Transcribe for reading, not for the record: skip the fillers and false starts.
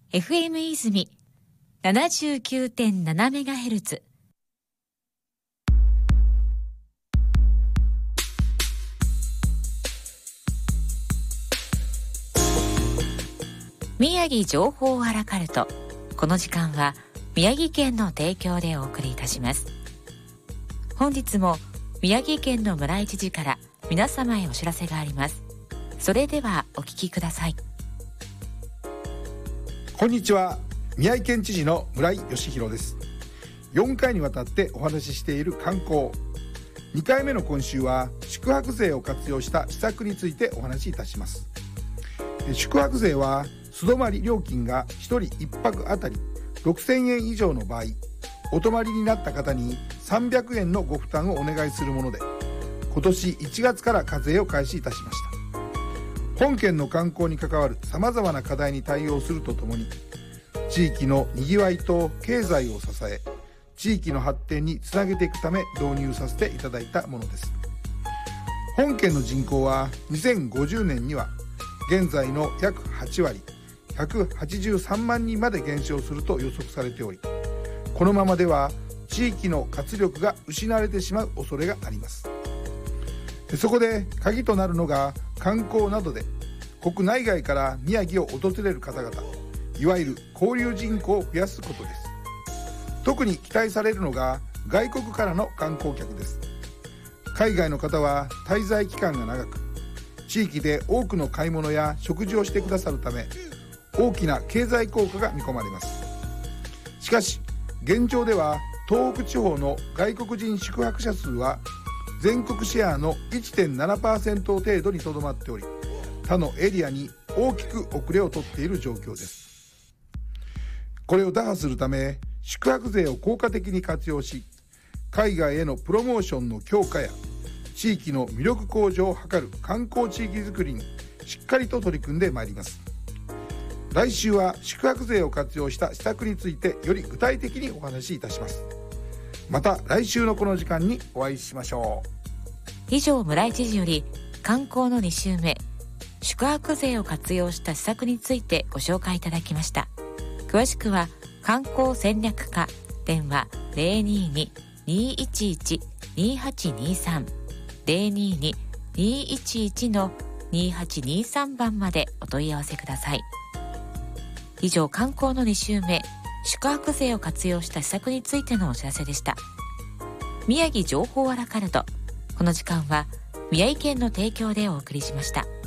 FM 泉 79.7MHz。宮城情報アラカルト。この時間は宮城県の提供でお送りいたします。本日も宮城県の村井知事から皆様へお知らせがあります。それではお聞きください。 こんにちは、宮城県知事の村井義弘です。4回にわたってお話ししている観光、2回目の今週は宿泊税を活用した施策についてお話しいたします。宿泊税は素泊まり料金が1人1泊あたり6000円以上の場合、お泊まりになった方に300円のご負担をお願いするもので、今年1月から課税を開始いたしました。本県の観光に関わるさまざまな課題に対応するとともに、地域のにぎわいと経済を支え、地域の発展につなげていくため導入させていただいたものです。本県の人口は2050年には現在の約8割、183万人まで減少すると予測されており、このままでは地域の活力が失われてしまう恐れがあります。そこで鍵となるのが、観光などで国内外から宮城を訪れる方々、いわゆる交流人口を増やすことです。特に期待されるのが外国からの観光客です。海外の方は滞在期間が長く、地域で多くの買い物や食事をしてくださるため、大きな経済効果が見込まれます。しかし現状では東北地方の外国人宿泊者数は全国シェアの 1.7% 程度にとどまっており、他のエリアに大きく遅れをとっている状況です。これを打破するため、宿泊税を効果的に活用し、海外へのプロモーションの強化や地域の魅力向上を図る観光地域づくりにしっかりと取り組んでまいります。来週は宿泊税を活用した施策についてより具体的にお話しいたします。また来週のこの時間にお会いしましょう。 以上、村井知事より観光の2週目、宿泊税を活用した施策についてご紹介いただきました。詳しくは観光戦略課、電話 022-211-2823 022-211-2823 番までお問い合わせください。以上、観光の2週目、宿泊税を活用した施策についてのお知らせでした。宮城情報アラカルト。この時間は宮城県の提供でお送りしました。